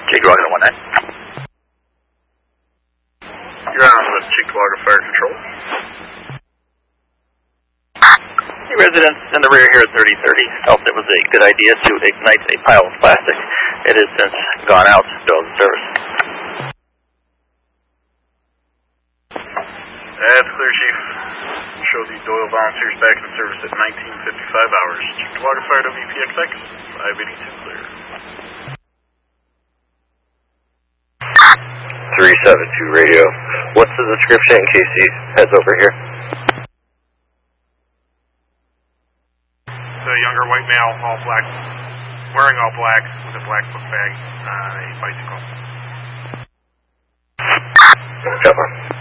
Cheektowaga 19. You're on with Cheektowaga Fire Control. The residents in the rear here at 3030 felt it was a good idea to ignite a pile of plastic. It has since gone out. Doyle service. That's clear, Chief. Show the Doyle volunteers back in service at 19:55 hours. Cheektowaga Fire WPXX 582 clear. 372 radio. What's the description in case he heads over here? A younger white male, all black, wearing all black with a black book bag, a bicycle. Come on.